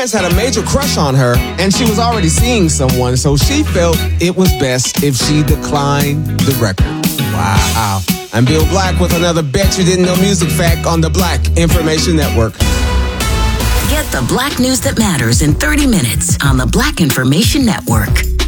parents had a major crush on her, and she was already seeing someone, so she felt it was best if she declined the record. Wow. I'm Bill Black with another Bet You Didn't Know Music Fact on the Black Information Network. Get the Black news that matters in 30 minutes on the Black Information Network.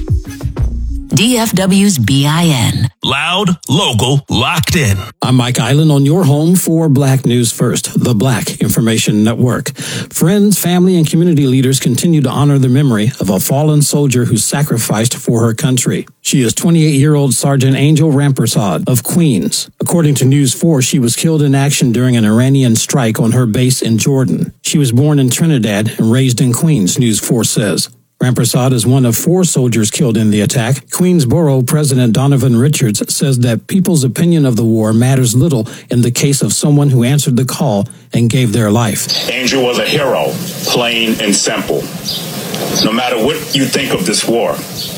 DFW's BIN. Loud, local, locked in. I'm Mike Island on your home for Black News First, the Black Information Network. Friends, family, and community leaders continue to honor the memory of a fallen soldier who sacrificed for her country. She is 28-year-old Sergeant Angel Rampersad of Queens. According to News 4, she was killed in action during an Iranian strike on her base in Jordan. She was born in Trinidad and raised in Queens, News 4 says. Rampersad is one of 4 soldiers killed in the attack. Queensboro President Donovan Richards says that people's opinion of the war matters little in the case of someone who answered the call and gave their life. Angel was a hero, plain and simple. No matter what you think of this war,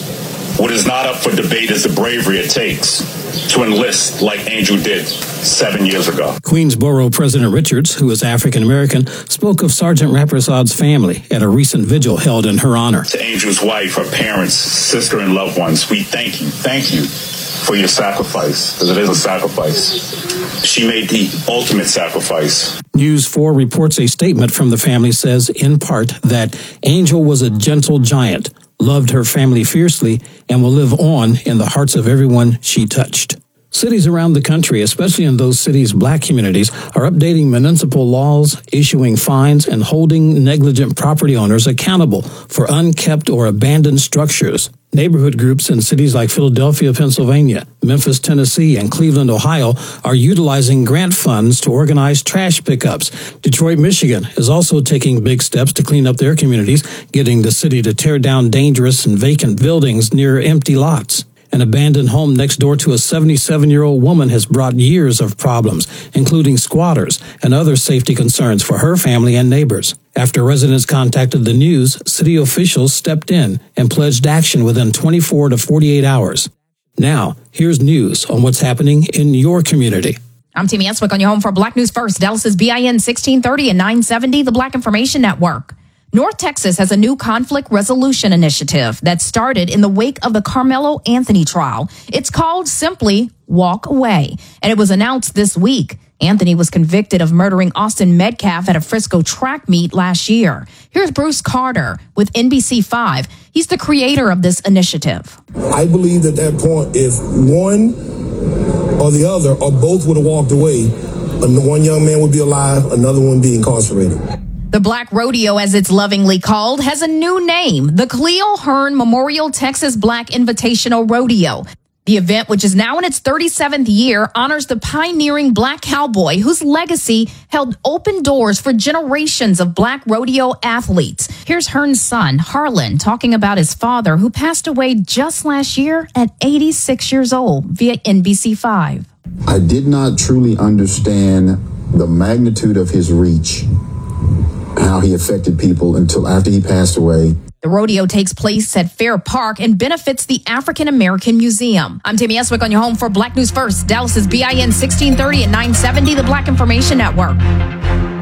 what is not up for debate is the bravery it takes to enlist like Angel did 7 years ago. Queensboro President Richards, who is African-American, spoke of Sergeant Rampersad's family at a recent vigil held in her honor. To Angel's wife, her parents, sister, and loved ones, we thank you for your sacrifice, because it is a sacrifice. She made the ultimate sacrifice. News 4 reports a statement from the family says, in part, that Angel was a gentle giant, loved her family fiercely, and will live on in the hearts of everyone she touched. Cities around the country, especially in those cities' Black communities, are updating municipal laws, issuing fines, and holding negligent property owners accountable for unkept or abandoned structures. Neighborhood groups in cities like Philadelphia, Pennsylvania, Memphis, Tennessee, and Cleveland, Ohio are utilizing grant funds to organize trash pickups. Detroit, Michigan is also taking big steps to clean up their communities, getting the city to tear down dangerous and vacant buildings near empty lots. An abandoned home next door to a 77-year-old woman has brought years of problems, including squatters and other safety concerns for her family and neighbors. After residents contacted the news, city officials stepped in and pledged action within 24 to 48 hours. Now, here's news on what's happening in your community. I'm Tammy Eswick on your home for Black News First, Dallas's BIN 1630 and 970, the Black Information Network. North Texas has a new conflict resolution initiative that started in the wake of the Carmelo Anthony trial. It's called simply Walk Away, and it was announced this week. Anthony was convicted of murdering Austin Metcalf at a Frisco track meet last year. Here's Bruce Carter with NBC5. He's the creator of this initiative. I believe at that point, if one or the other or both would have walked away, one young man would be alive, another one be incarcerated. The Black Rodeo, as it's lovingly called, has a new name, the Cleo Hearn Memorial Texas Black Invitational Rodeo. The event, which is now in its 37th year, honors the pioneering Black cowboy whose legacy held open doors for generations of Black rodeo athletes. Here's Hearn's son, Harlan, talking about his father, who passed away just last year at 86 years old via NBC5. I did not truly understand the magnitude of his reach, how he affected people until after he passed away. The rodeo takes place at Fair Park and benefits the African American Museum. I'm Tammy Eswick on your home for Black News First, Dallas's BIN 1630 and 970, the Black Information Network.